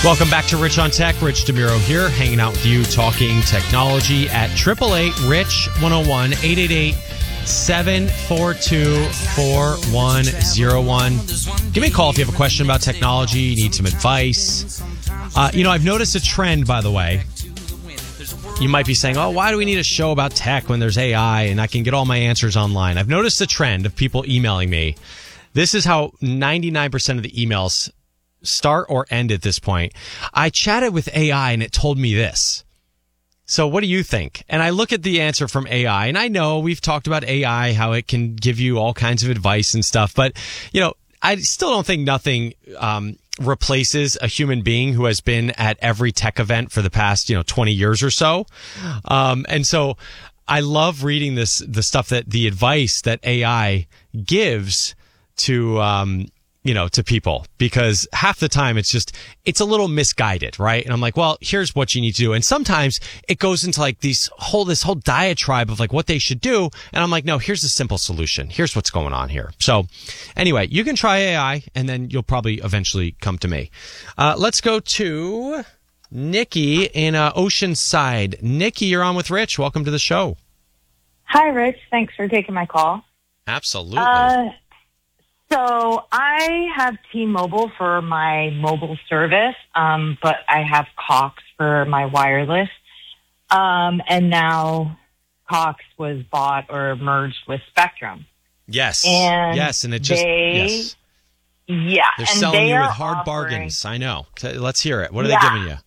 Welcome back to Rich on Tech. Rich DeMuro here, hanging out with you, talking technology at 888-RICH-101, 888-742-4101. Give me a call if you have a question about technology, you need some advice. I've noticed a trend, by the way. You might be saying, why do we need a show about tech when there's AI and I can get all my answers online? I've noticed a trend of people emailing me. This is how 99% of the emails start or end at this point. I chatted with AI and it told me this. So what do you think? And I look at the answer from AI, and I know we've talked about AI, how it can give you all kinds of advice and stuff, but I still don't think nothing replaces a human being who has been at every tech event for the past 20 years or so. And so I love reading the advice that AI gives to to people, because half the time it's a little misguided, right? And I'm like, well, here's what you need to do. And sometimes it goes into like this whole diatribe of like what they should do. And I'm like, no, here's a simple solution. Here's what's going on here. So anyway, you can try AI and then you'll probably eventually come to me. Let's go to Nikki in Oceanside. Nikki, you're on with Rich. Welcome to the show. Hi, Rich. Thanks for taking my call. Absolutely. So I have T-Mobile for my mobile service, but I have Cox for my wireless. And now Cox was bought or merged with Spectrum. Yes. And yes, and it just yes. Yeah. They're and selling you with are hard offering bargains. I know. Let's hear it. What are they giving you?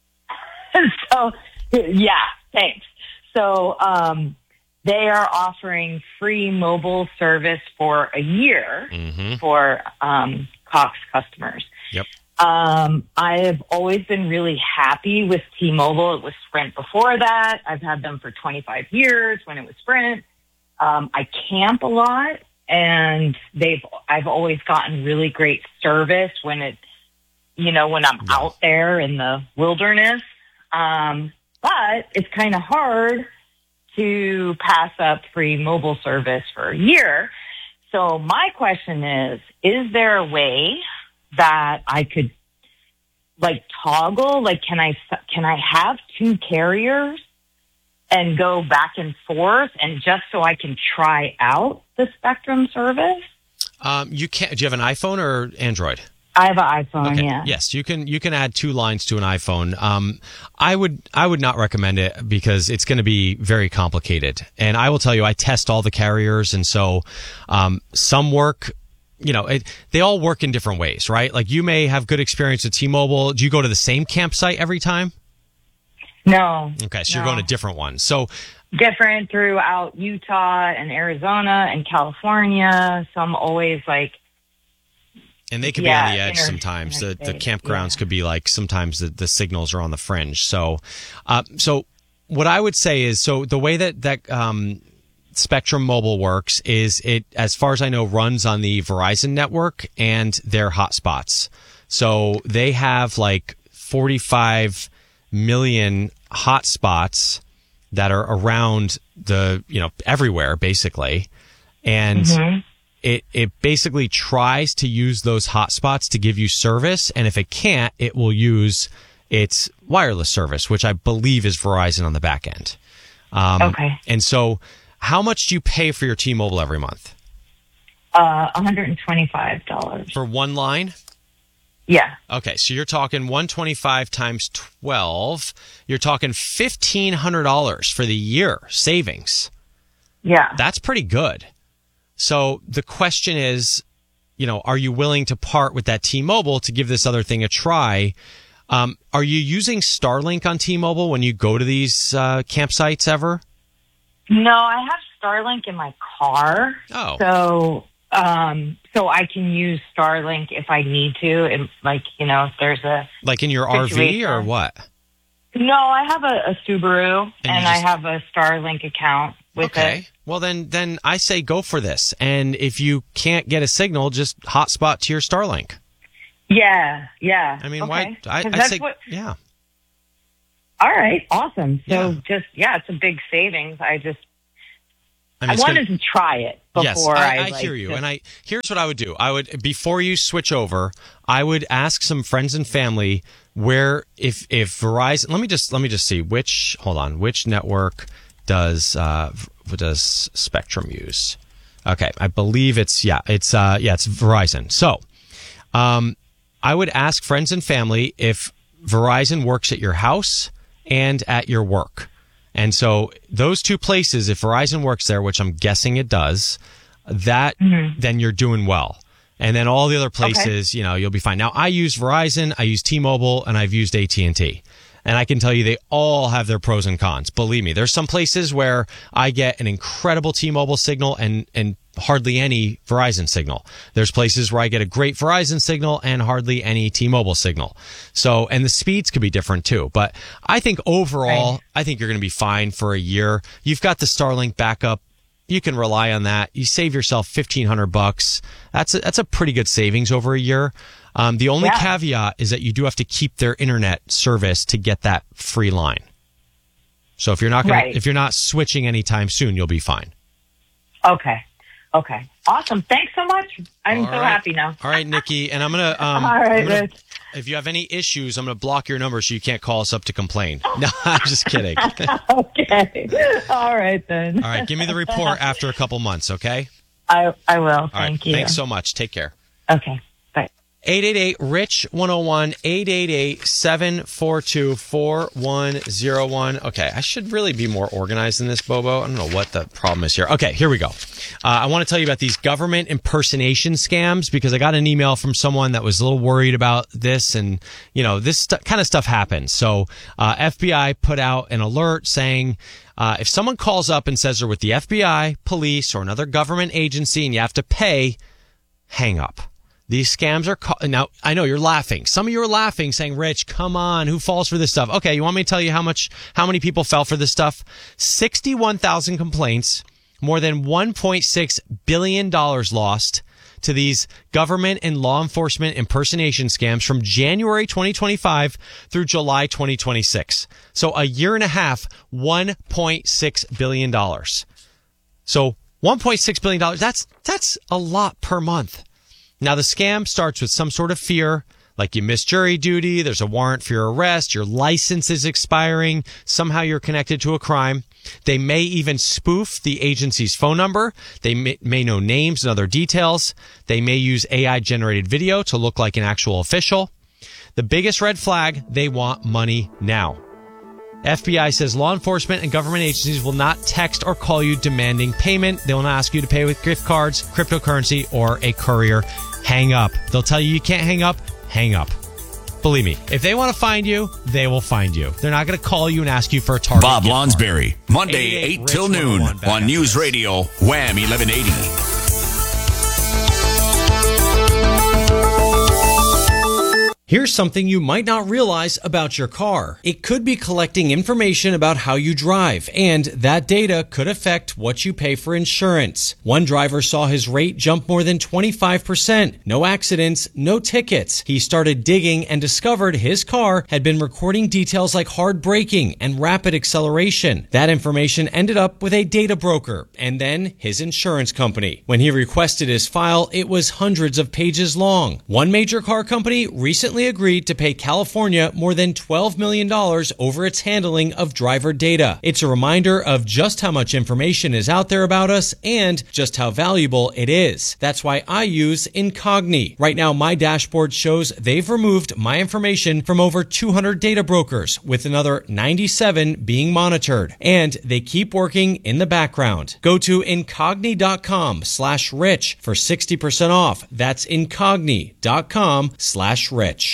So, yeah, thanks. So, they are offering free mobile service for a year for Cox customers. Yep. I have always been really happy with T-Mobile. It was Sprint before that. I've had them for 25 years when it was Sprint. I camp a lot, and I've always gotten really great service when when I'm out there in the wilderness. But it's kind of hard to pass up free mobile service for a year. So my question is there a way that I could toggle? Can I have two carriers and go back and forth, and just so I can try out the Spectrum service? You can't. Do you have an iPhone or Android? I have an iPhone, okay. yeah. Yes, you can add two lines to an iPhone. I would not recommend it because it's going to be very complicated. And I will tell you, I test all the carriers, and so some work. They all work in different ways, right? Like you may have good experience with T-Mobile. Do you go to the same campsite every time? No. Okay, so you're going to different ones. So different throughout Utah and Arizona and California. So I'm always and they could be on the edge sometimes. The campgrounds could be sometimes the signals are on the fringe. So what I would say is, so the way that Spectrum Mobile works is it, as far as I know, runs on the Verizon network and their hotspots. So they have 45 million hotspots that are around everywhere basically. And It basically tries to use those hotspots to give you service, and if it can't, it will use its wireless service, which I believe is Verizon on the back end. Okay. And so, how much do you pay for your T-Mobile every month? $125 for one line. Yeah. Okay, so you're talking 125 times 12. You're talking $1,500 for the year savings. Yeah, that's pretty good. So the question is, are you willing to part with that T-Mobile to give this other thing a try? Are you using Starlink on T-Mobile when you go to these campsites ever? No, I have Starlink in my car. Oh. So I can use Starlink if I need to. If there's a... in your situation. RV or what? No, I have a Subaru, and I have a Starlink account with it. Okay. Well, then I say go for this. And if you can't get a signal, just hotspot to your Starlink. Yeah. I mean, okay. why? I say, yeah. All right, awesome. So it's a big savings. I wanted to try it before I hear you. And here's what I would do. Before you switch over, I would ask some friends and family where if Verizon, let me just see which network does Spectrum use? Okay, I believe it's Verizon. So, I would ask friends and family if Verizon works at your house and at your work. And so those two places, if Verizon works there, which I'm guessing it does, then you're doing well. And then all the other places, you'll be fine. Now, I use Verizon, I use T-Mobile, and I've used AT&T. And I can tell you they all have their pros and cons. Believe me, there's some places where I get an incredible T-Mobile signal and hardly any Verizon signal. There's places where I get a great Verizon signal and hardly any T-Mobile signal. So, and the speeds could be different too. But I think overall, I think you're going to be fine for a year. You've got the Starlink backup. You can rely on that. You save yourself $1,500. That's a pretty good savings over a year. The only caveat is that you do have to keep their internet service to get that free line. So if you're not switching anytime soon, you'll be fine. Okay. Awesome. Thanks so much. I'm so happy now. All right, Nikki. And I'm going to, all right, Rich. If you have any issues, I'm going to block your number so you can't call us up to complain. No, I'm just kidding. Okay. All right, then. All right. Give me the report after a couple months, okay? I will. Thank you. Thanks so much. Take care. Okay. 888-RICH-101, 888-742-4101. Okay, I should really be more organized than this, Bobo. I don't know what the problem is here. Okay, here we go. I want to tell you about these government impersonation scams because I got an email from someone that was a little worried about this, and, this kind of stuff happens. So FBI put out an alert saying if someone calls up and says they're with the FBI, police, or another government agency and you have to pay, hang up. These scams are now, I know you're laughing. Some of you are laughing saying, Rich, come on, who falls for this stuff? Okay, you want me to tell you how many people fell for this stuff? 61,000 complaints, more than $1.6 billion lost to these government and law enforcement impersonation scams from January 2025 through July 2026. So a year and a half, $1.6 billion. So $1.6 billion, that's a lot per month. Now, the scam starts with some sort of fear, like you missed jury duty, there's a warrant for your arrest, your license is expiring, somehow you're connected to a crime. They may even spoof the agency's phone number. They may know names and other details. They may use AI-generated video to look like an actual official. The biggest red flag, they want money now. FBI says law enforcement and government agencies will not text or call you demanding payment. They will not ask you to pay with gift cards, cryptocurrency, or a courier. Hang up. They'll tell you can't hang up. Hang up. Believe me, if they want to find you, they will find you. They're not going to call you and ask you for a target. Bob Lonsberry, Monday, 8 till noon on News Radio, Wham 1180. Here's something you might not realize about your car. It could be collecting information about how you drive, and that data could affect what you pay for insurance. One driver saw his rate jump more than 25%. No accidents, no tickets. He started digging and discovered his car had been recording details like hard braking and rapid acceleration. That information ended up with a data broker and then his insurance company. When he requested his file, it was hundreds of pages long. One major car company recently agreed to pay California more than $12 million over its handling of driver data. It's a reminder of just how much information is out there about us and just how valuable it is. That's why I use Incogni. Right now, my dashboard shows they've removed my information from over 200 data brokers, with another 97 being monitored. And they keep working in the background. Go to Incogni.com/rich for 60% off. That's Incogni.com/rich.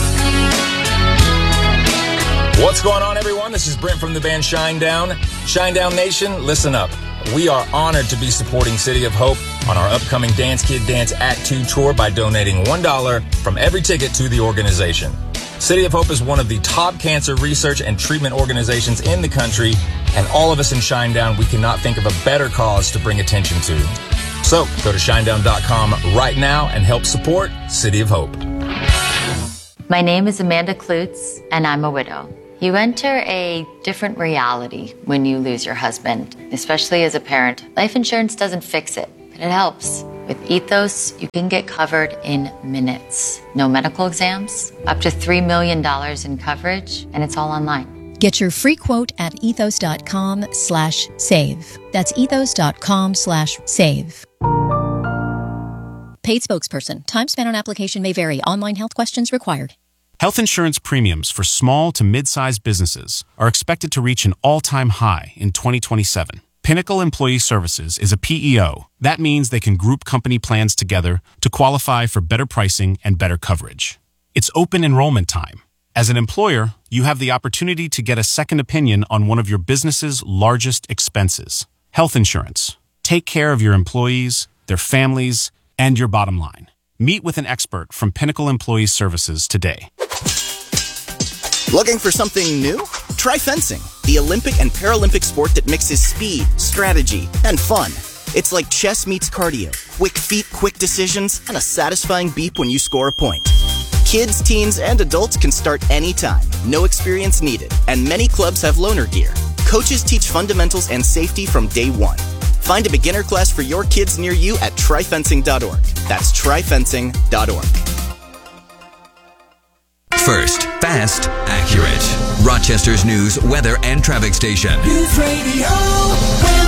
What's going on, everyone? This is Brent from the band Shinedown. Shinedown Nation, listen up. We are honored to be supporting City of Hope on our upcoming Dance Kid Dance Act 2 tour by donating $1 from every ticket to the organization. City of Hope is one of the top cancer research and treatment organizations in the country, and all of us in Shinedown, we cannot think of a better cause to bring attention to. So go to shinedown.com right now and help support City of Hope. My name is Amanda Klutz, and I'm a widow. You enter a different reality when you lose your husband, especially as a parent. Life insurance doesn't fix it, but it helps. With Ethos, you can get covered in minutes. No medical exams, up to $3 million in coverage, and it's all online. Get your free quote at ethos.com/save. That's ethos.com/save. Paid spokesperson. Time spent on application may vary. Online health questions required. Health insurance premiums for small to mid-sized businesses are expected to reach an all-time high in 2027. Pinnacle Employee Services is a PEO. That means they can group company plans together to qualify for better pricing and better coverage. It's open enrollment time. As an employer, you have the opportunity to get a second opinion on one of your business's largest expenses, health insurance. Take care of your employees, their families, and your bottom line. Meet with an expert from Pinnacle Employee Services today. Looking for something new? Try fencing, the Olympic and Paralympic sport that mixes speed, strategy, and fun. It's like chess meets cardio, quick feet, quick decisions, and a satisfying beep when you score a point. Kids, teens, and adults can start anytime. No experience needed, and many clubs have loaner gear. Coaches teach fundamentals and safety from day one. Find a beginner class for your kids near you at tryfencing.org. That's tryfencing.org. First, fast, accurate. Rochester's news, weather, and traffic station. News Radio, WHAM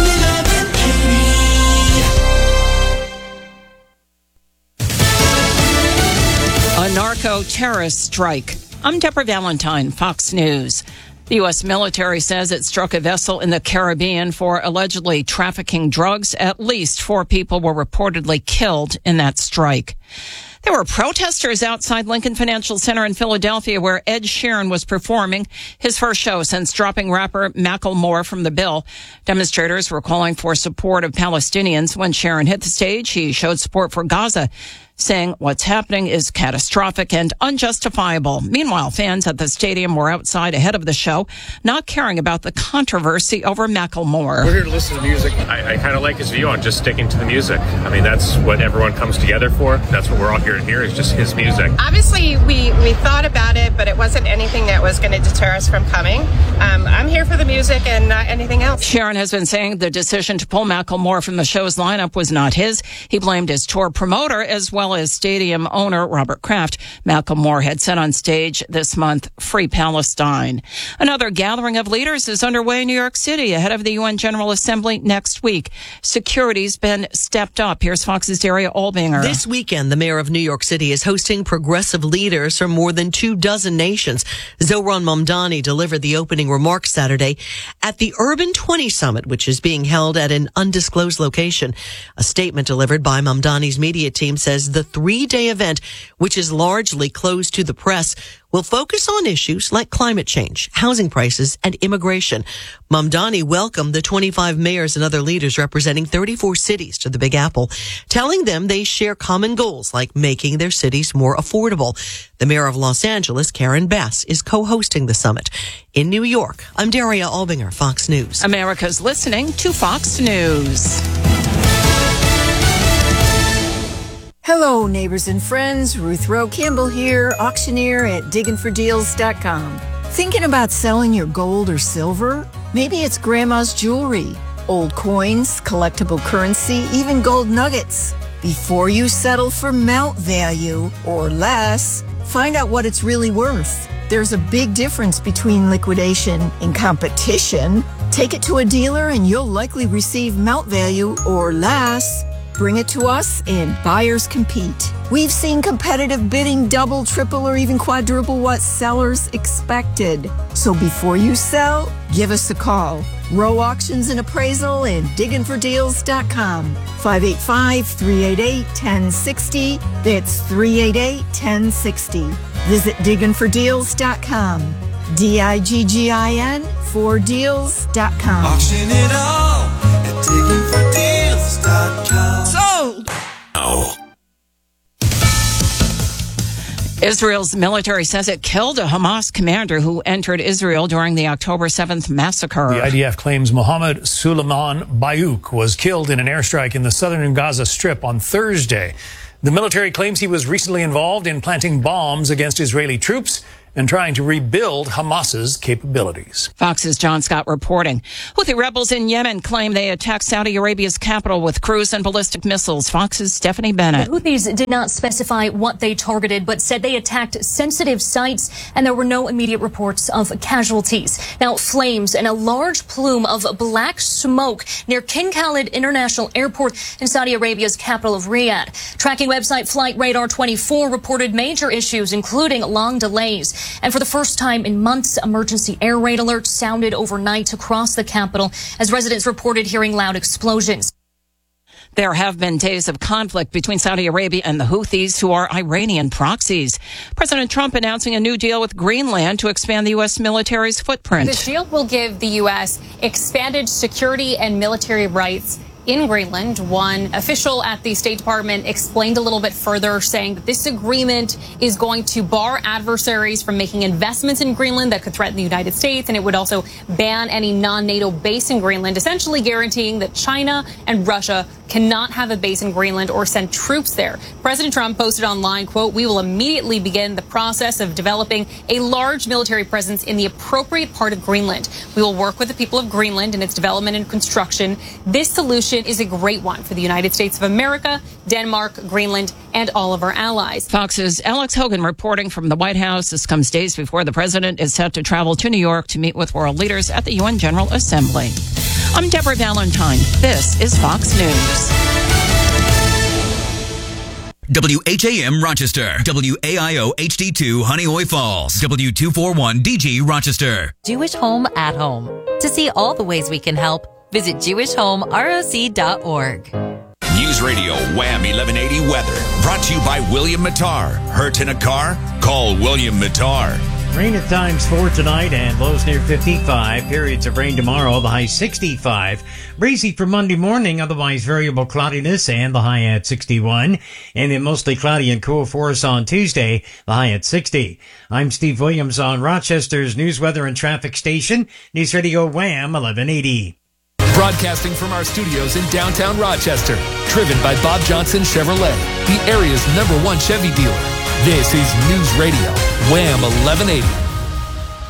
1180. A narco-terrorist strike. I'm Deborah Valentine, Fox News. The U.S. military says it struck a vessel in the Caribbean for allegedly trafficking drugs. At least 4 people were reportedly killed in that strike. There were protesters outside Lincoln Financial Center in Philadelphia where Ed Sheeran was performing his first show since dropping rapper Macklemore from the bill. Demonstrators were calling for support of Palestinians. When Sheeran hit the stage, he showed support for Gaza, saying what's happening is catastrophic and unjustifiable. Meanwhile, fans at the stadium were outside ahead of the show, not caring about the controversy over Macklemore. We're here to listen to music. I kind of like his view on just sticking to the music. I mean, that's what everyone comes together for. That's what we're all here to hear, is just his music. Obviously, we thought about it, but it wasn't anything that was going to deter us from coming. I'm here for the music and not anything else. Sheeran has been saying the decision to pull Macklemore from the show's lineup was not his. He blamed his tour promoter as well as stadium owner Robert Kraft. Macklemore had said on stage this month, "Free Palestine." Another gathering of leaders is underway in New York City ahead of the UN General Assembly next week. Security's been stepped up. Here's Fox's Daria Olbinger. This weekend, the mayor of New York City is hosting progressive leaders from more than 24 nations. Zohran Mamdani delivered the opening remarks Saturday at the Urban 20 Summit, which is being held at an undisclosed location. A statement delivered by Mamdani's media team says the 3-day event, which is largely closed to the press, will focus on issues like climate change, housing prices, and immigration. Mamdani welcomed the 25 mayors and other leaders representing 34 cities to the Big Apple, telling them they share common goals like making their cities more affordable. The mayor of Los Angeles, Karen Bass, is co-hosting the summit. In New York, I'm Daria Albinger, Fox News. America's listening to Fox News. Hello, neighbors and friends. Ruth Rowe Campbell here, auctioneer at digginfordeals.com. Thinking about selling your gold or silver? Maybe it's grandma's jewelry, old coins, collectible currency, even gold nuggets. Before you settle for melt value or less, find out what it's really worth. There's a big difference between liquidation and competition. Take it to a dealer and you'll likely receive melt value or less. Bring it to us and buyers compete. We've seen competitive bidding double, triple, or even quadruple what sellers expected. So before you sell, give us a call. Rowe Auctions and Appraisal and digginfordeals.com. 585-388-1060. That's 388-1060. Visit digginfordeals.com. DIGGIN for deals.com. Auction it all at digginfordeals.com. Sold! Oh. Israel's military says it killed a Hamas commander who entered Israel during the October 7th massacre. The IDF claims Mohammed Suleiman Bayouk was killed in an airstrike in the southern Gaza Strip on Thursday. The military claims he was recently involved in planting bombs against Israeli troops and trying to rebuild Hamas's capabilities. Fox's John Scott reporting. Houthi rebels in Yemen claim they attacked Saudi Arabia's capital with cruise and ballistic missiles. Fox's Stephanie Bennett. The Houthis did not specify what they targeted, but said they attacked sensitive sites, and there were no immediate reports of casualties. Now, flames and a large plume of black smoke near King Khalid International Airport in Saudi Arabia's capital of Riyadh. Tracking website Flight Radar 24 reported major issues, including long delays. And for the first time in months, emergency air raid alerts sounded overnight across the capital as residents reported hearing loud explosions. There have been days of conflict between Saudi Arabia and the Houthis, who are Iranian proxies. President Trump announcing a new deal with Greenland to expand the U.S. military's footprint. This deal will give the U.S. expanded security and military rights in Greenland. One official at the State Department explained a little bit further, saying that this agreement is going to bar adversaries from making investments in Greenland that could threaten the United States, and it would also ban any non-NATO base in Greenland, essentially guaranteeing that China and Russia cannot have a base in Greenland or send troops there. President Trump posted online, quote, "We will immediately begin the process of developing a large military presence in the appropriate part of Greenland. We will work with the people of Greenland in its development and construction. This solution is a great one for the United States of America, Denmark, Greenland, and all of our allies." Fox's Alex Hogan reporting from the White House. This comes days before the president is set to travel to New York to meet with world leaders at the UN General Assembly. I'm Deborah Valentine. This is Fox News. WHAM Rochester, WAIO HD2 Honeoye Falls, W241 DG Rochester. Jewish Home at Home. To see all the ways we can help, visit jewishhomeroc.org. News Radio Wham 1180 weather. Brought to you by William Mattar. Hurt in a car? Call William Mattar. Rain at times for tonight and lows near 55. Periods of rain tomorrow, the high 65. Breezy for Monday morning, otherwise variable cloudiness and the high at 61. And then mostly cloudy and cool for us on Tuesday, the high at 60. I'm Steve Williams on Rochester's News, Weather, and Traffic Station, News Radio Wham 1180. Broadcasting from our studios in downtown Rochester. Driven by Bob Johnson Chevrolet, the area's #1 Chevy dealer. This is News Radio Wham 1180.